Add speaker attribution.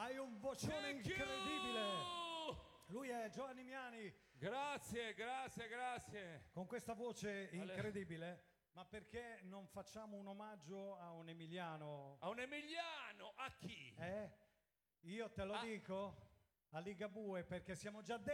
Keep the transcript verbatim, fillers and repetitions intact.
Speaker 1: Hai un vocione
Speaker 2: Thank
Speaker 1: incredibile.
Speaker 2: you!
Speaker 1: Lui è Giovanni Miani.
Speaker 2: Grazie, grazie, grazie.
Speaker 1: Con questa voce
Speaker 2: Ale-
Speaker 1: incredibile. Ma perché non facciamo un omaggio a un emiliano?
Speaker 2: A un emiliano, a chi?
Speaker 1: Eh? Io te lo
Speaker 2: Ah.
Speaker 1: dico? A Ligabue, perché siamo già dentro.